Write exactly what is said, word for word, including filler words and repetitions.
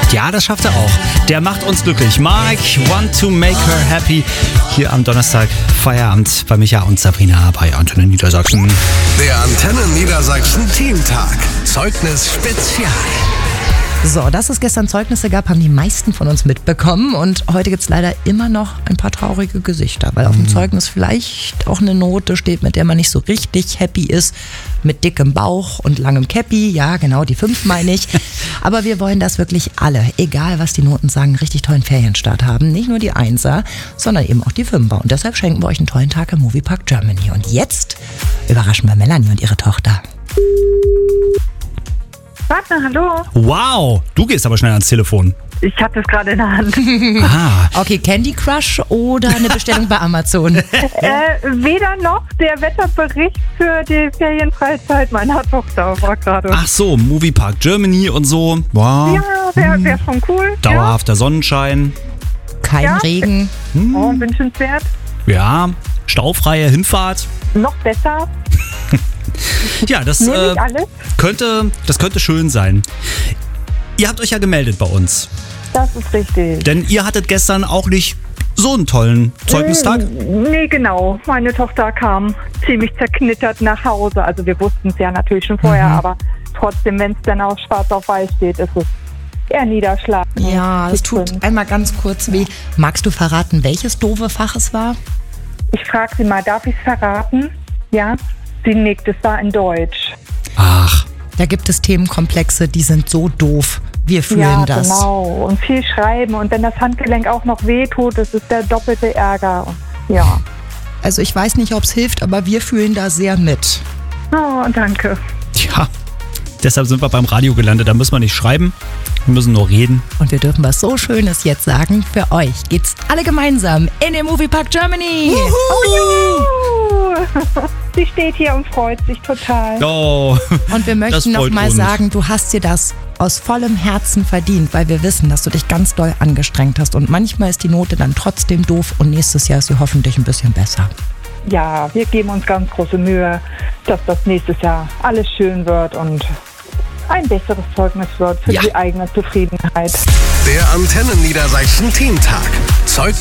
gemacht. Ja, das schafft er auch. Der macht uns glücklich. Mike, want to make her happy. Hier am Donnerstag Feierabend bei Micha und Sabrina bei Antenne Niedersachsen. Der Antenne Niedersachsen Teamtag. Zeugnis Spezial. So, dass es gestern Zeugnisse gab, haben die meisten von uns mitbekommen. Und heute gibt es leider immer noch ein paar traurige Gesichter, weil auf dem Zeugnis vielleicht auch eine Note steht, mit der man nicht so richtig happy ist. Mit dickem Bauch und langem Käppi. Ja, genau, die fünf meine ich. Aber wir wollen, dass wirklich alle, egal was die Noten sagen, einen richtig tollen Ferienstart haben. Nicht nur die Einser, sondern eben auch die Fünfer. Und deshalb schenken wir euch einen tollen Tag im Moviepark Germany. Und jetzt überraschen wir Melanie und ihre Tochter. Warte, hallo. Wow, du gehst aber schnell ans Telefon. Ich hatte es gerade in der Hand. Ah, Okay, Candy Crush oder eine Bestellung bei Amazon? äh, weder noch. Der Wetterbericht für die Ferienfreizeit meiner Tochter war gerade. ach so, Moviepark Germany und so. Wow, Ja, wäre wär schon cool. dauerhafter Sonnenschein. Kein Ja. Regen. Ja. Oh, wünschenswert. Ja, staufreie Hinfahrt. Noch besser. Ja, das Nehme äh, ich alles. könnte, das könnte schön sein. Ihr habt euch ja gemeldet bei uns, Das ist richtig. denn ihr hattet gestern auch nicht so einen tollen Zeugnistag. Nee, genau. Meine Tochter kam ziemlich zerknittert nach Hause. Also wir wussten es ja natürlich schon vorher, aber trotzdem, wenn es dann auch schwarz auf weiß steht, ist es eher niederschlagend. Ja, das tut Bisschen. einmal ganz kurz weh. Magst du verraten, welches doofe Fach es war? Ich frage sie mal, darf ich es verraten? Ja? Sie nickt, es war in Deutsch. Ach, Da gibt es Themenkomplexe, die sind so doof. Wir fühlen Ja, das. genau. Und viel schreiben. Und wenn das Handgelenk auch noch wehtut, das ist der doppelte Ärger. Ja. Also ich weiß nicht, ob es hilft, aber wir fühlen da sehr mit. Oh, danke. ja. Deshalb sind wir beim Radio gelandet. Da müssen wir nicht schreiben, wir müssen nur reden. Und wir dürfen was so Schönes jetzt sagen. Für euch geht's alle gemeinsam in den Moviepark Germany. Oh, sie steht hier und freut sich total. Oh, Und wir Das möchten noch freut mal uns. sagen, du hast dir das aus vollem Herzen verdient, weil wir wissen, dass du dich ganz doll angestrengt hast. Und manchmal ist die Note dann trotzdem doof und nächstes Jahr ist sie hoffentlich ein bisschen besser. Ja, wir geben uns ganz große Mühe, dass das nächstes Jahr alles schön wird und ein besseres Zeugnis wird für Ja. die eigene Zufriedenheit. Der Antenne Niedersachsen Teamtag. Zeugnis